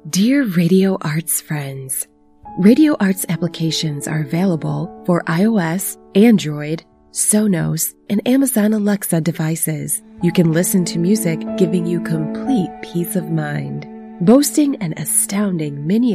Dear Radio Arts friends, Radio Arts applications are available for iOS, Android, Sonos, and Amazon Alexa devices. You can listen to music giving you complete peace of mind. Boasting an astounding mini